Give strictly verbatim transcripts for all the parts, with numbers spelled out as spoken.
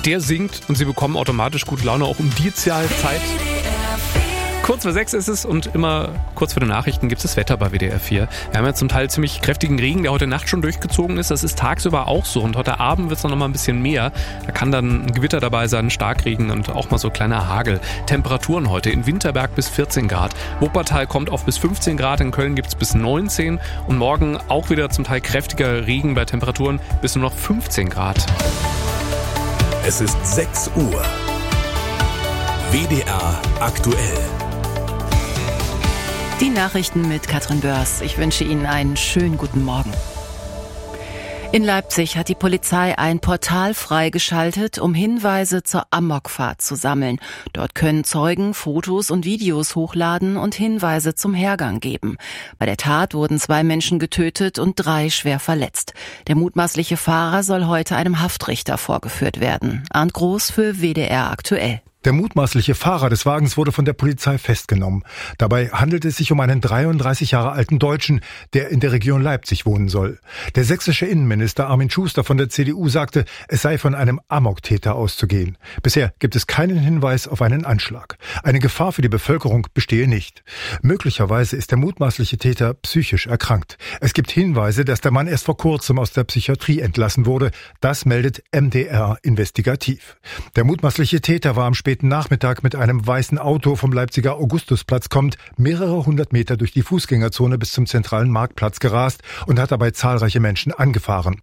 der singt und Sie bekommen automatisch gute Laune, auch um die Zahlzeit. Kurz vor sechs ist es und immer kurz vor den Nachrichten gibt es das Wetter bei W D R vier. Wir haben ja zum Teil ziemlich kräftigen Regen, der heute Nacht schon durchgezogen ist. Das ist tagsüber auch so und heute Abend wird es noch mal ein bisschen mehr. Da kann dann ein Gewitter dabei sein, Starkregen und auch mal so kleiner Hagel. Temperaturen heute in Winterberg bis vierzehn Grad. Wuppertal kommt auf bis fünfzehn Grad, in Köln gibt es bis neunzehn und morgen auch wieder zum Teil kräftiger Regen bei Temperaturen bis nur noch fünfzehn Grad. Es ist sechs Uhr. W D R aktuell. Die Nachrichten mit Katrin Börs. Ich wünsche Ihnen einen schönen guten Morgen. In Leipzig hat die Polizei ein Portal freigeschaltet, um Hinweise zur Amokfahrt zu sammeln. Dort können Zeugen Fotos und Videos hochladen und Hinweise zum Hergang geben. Bei der Tat wurden zwei Menschen getötet und drei schwer verletzt. Der mutmaßliche Fahrer soll heute einem Haftrichter vorgeführt werden. Arndt Groß für W D R aktuell. Der mutmaßliche Fahrer des Wagens wurde von der Polizei festgenommen. Dabei handelt es sich um einen dreiunddreißig Jahre alten Deutschen, der in der Region Leipzig wohnen soll. Der sächsische Innenminister Armin Schuster von der C D U sagte, es sei von einem Amoktäter auszugehen. Bisher gibt es keinen Hinweis auf einen Anschlag. Eine Gefahr für die Bevölkerung bestehe nicht. Möglicherweise ist der mutmaßliche Täter psychisch erkrankt. Es gibt Hinweise, dass der Mann erst vor kurzem aus der Psychiatrie entlassen wurde. Das meldet M D R Investigativ. Der mutmaßliche Täter war am späten Nachmittag mit einem weißen Auto vom Leipziger Augustusplatz kommt, mehrere hundert Meter durch die Fußgängerzone bis zum zentralen Marktplatz gerast und hat dabei zahlreiche Menschen angefahren.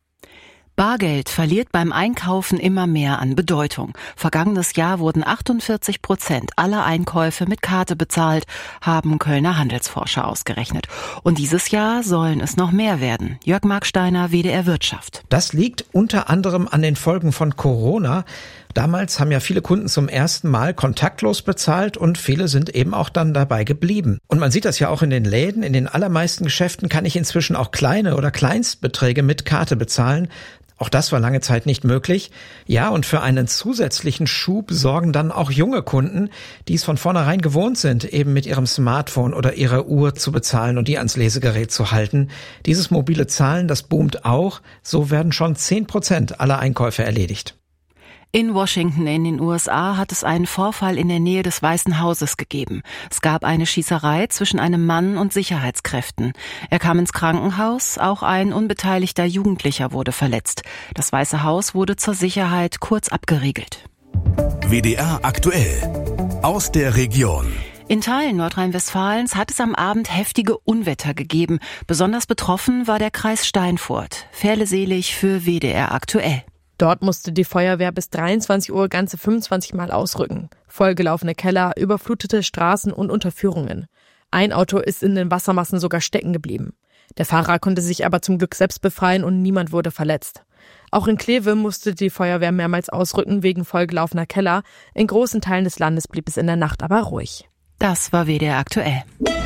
Bargeld verliert beim Einkaufen immer mehr an Bedeutung. Vergangenes Jahr wurden achtundvierzig Prozent aller Einkäufe mit Karte bezahlt, haben Kölner Handelsforscher ausgerechnet. Und dieses Jahr sollen es noch mehr werden. Jörg Marksteiner, W D R Wirtschaft. Das liegt unter anderem an den Folgen von Corona. Damals haben ja viele Kunden zum ersten Mal kontaktlos bezahlt und viele sind eben auch dann dabei geblieben. Und man sieht das ja auch in den Läden. In den allermeisten Geschäften kann ich inzwischen auch kleine oder Kleinstbeträge mit Karte bezahlen. Auch das war lange Zeit nicht möglich. Ja, und für einen zusätzlichen Schub sorgen dann auch junge Kunden, die es von vornherein gewohnt sind, eben mit ihrem Smartphone oder ihrer Uhr zu bezahlen und die ans Lesegerät zu halten. Dieses mobile Zahlen, das boomt auch. So werden schon zehn Prozent aller Einkäufe erledigt. In Washington in den U S A hat es einen Vorfall in der Nähe des Weißen Hauses gegeben. Es gab eine Schießerei zwischen einem Mann und Sicherheitskräften. Er kam ins Krankenhaus, auch ein unbeteiligter Jugendlicher wurde verletzt. Das Weiße Haus wurde zur Sicherheit kurz abgeriegelt. W D R aktuell aus der Region. In Teilen Nordrhein-Westfalens hat es am Abend heftige Unwetter gegeben. Besonders betroffen war der Kreis Steinfurt. Ferle Selig für W D R aktuell. Dort musste die Feuerwehr bis dreiundzwanzig Uhr ganze fünfundzwanzig Mal ausrücken. Vollgelaufene Keller, überflutete Straßen und Unterführungen. Ein Auto ist in den Wassermassen sogar stecken geblieben. Der Fahrer konnte sich aber zum Glück selbst befreien und niemand wurde verletzt. Auch in Kleve musste die Feuerwehr mehrmals ausrücken wegen vollgelaufener Keller. In großen Teilen des Landes blieb es in der Nacht aber ruhig. Das war W D R aktuell.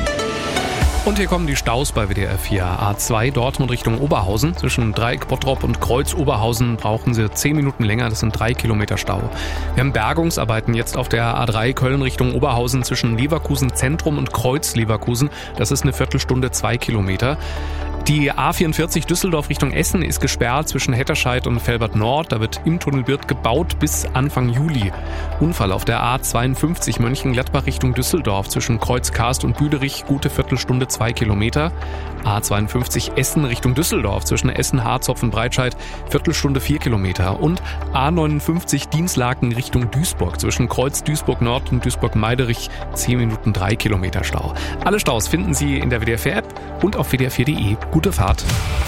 Und hier kommen die Staus bei W D R vier. A zwei Dortmund Richtung Oberhausen. Zwischen Dreieck Bottrop und Kreuz Oberhausen brauchen Sie zehn Minuten länger. Das sind drei Kilometer Stau. Wir haben Bergungsarbeiten jetzt auf der A drei Köln Richtung Oberhausen zwischen Leverkusen Zentrum und Kreuz Leverkusen. Das ist eine Viertelstunde, zwei Kilometer. Die A vierundvierzig Düsseldorf Richtung Essen ist gesperrt zwischen Hetterscheid und Velbert Nord. Da wird im Tunnel Birth gebaut bis Anfang Juli. Unfall auf der A zweiundfünfzig Mönchengladbach Richtung Düsseldorf zwischen Kreuz-Karst und Büderich, gute Viertelstunde, zwei Kilometer. A zweiundfünfzig Essen Richtung Düsseldorf zwischen Essen, Harzopf und Breitscheid, Viertelstunde, vier Kilometer. Und A neunundfünfzig Dienstlaken Richtung Duisburg zwischen Kreuz Duisburg Nord und Duisburg Meiderich, zehn Minuten, drei Kilometer Stau. Alle Staus finden Sie in der W D R vier App und auf W D R vier Punkt de. Gute Fahrt.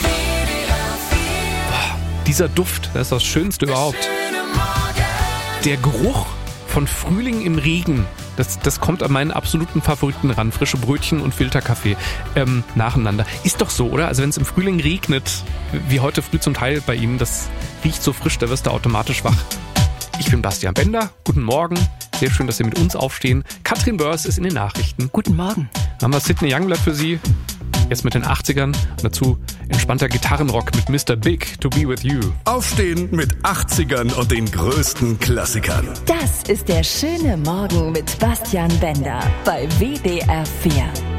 Boah, dieser Duft, das ist das Schönste überhaupt. Der Geruch von Frühling im Regen, das, das kommt an meinen absoluten Favoriten ran. Frische Brötchen und Filterkaffee ähm, nacheinander. Ist doch so, oder? Also wenn es im Frühling regnet, wie heute früh zum Teil bei Ihnen, das riecht so frisch, da wirst du automatisch wach. Ich bin Bastian Bender. Guten Morgen. Sehr schön, dass Sie mit uns aufstehen. Katrin Börs ist in den Nachrichten. Guten Morgen. Dann haben wir Sidney Youngblood für Sie. Jetzt mit den achtzigern und dazu entspannter Gitarrenrock mit Mister Big, To Be With You. Aufstehen mit achtzigern und den größten Klassikern. Das ist der schöne Morgen mit Bastian Bender bei W D R vier.